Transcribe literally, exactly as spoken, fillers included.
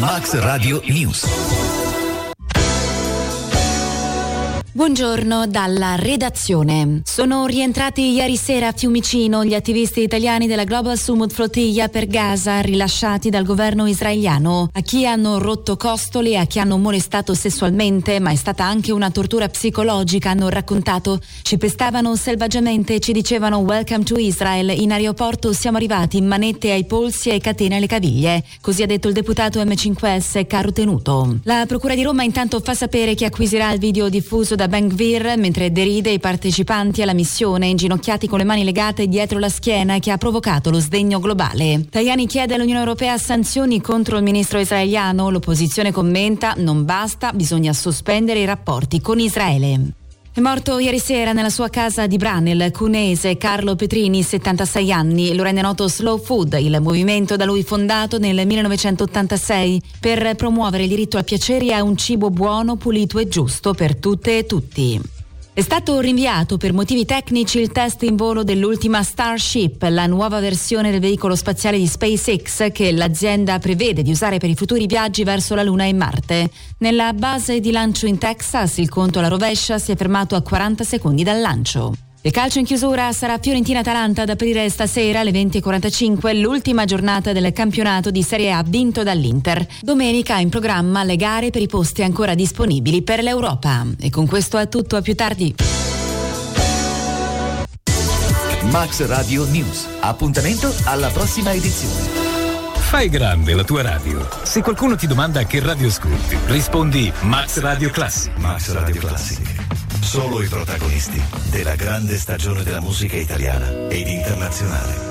Max Radio News. Buongiorno dalla redazione. Sono rientrati ieri sera a Fiumicino gli attivisti italiani della Global Sumud Flotilla per Gaza rilasciati dal governo israeliano. A chi hanno rotto costole e a chi hanno molestato sessualmente, ma è stata anche una tortura psicologica, hanno raccontato. Ci pestavano selvaggiamente e ci dicevano welcome to Israel. In aeroporto siamo arrivati, manette ai polsi e catene alle caviglie. Così ha detto il deputato emme cinque esse Caro Tenuto. La procura di Roma intanto fa sapere che acquisirà il video diffuso da Ben Gvir mentre deride i partecipanti alla missione inginocchiati con le mani legate dietro la schiena che ha provocato lo sdegno globale. Tajani chiede all'Unione Europea sanzioni contro il ministro israeliano. L'opposizione commenta: non basta, bisogna sospendere i rapporti con Israele. È morto ieri sera nella sua casa di Branel, cuneese, Carlo Petrini, settantasei anni. Lo rende noto Slow Food, il movimento da lui fondato nel millenovecentottantasei per promuovere il diritto al piacere e a un cibo buono, pulito e giusto per tutte e tutti. È stato rinviato per motivi tecnici il test in volo dell'ultima Starship, la nuova versione del veicolo spaziale di SpaceX che l'azienda prevede di usare per i futuri viaggi verso la Luna e Marte. Nella base di lancio in Texas il conto alla rovescia si è fermato a quaranta secondi dal lancio. Il calcio in chiusura sarà Fiorentina-Atalanta ad aprire stasera alle venti e quarantacinque, l'ultima giornata del campionato di Serie A vinto dall'Inter. Domenica in programma le gare per i posti ancora disponibili per l'Europa. E con questo è tutto, a più tardi. Max Radio News. Appuntamento alla prossima edizione. Fai grande la tua radio. Se qualcuno ti domanda che radio ascolti, rispondi Max Radio Classic. Max Radio Classic. Solo i protagonisti della grande stagione della musica italiana ed internazionale.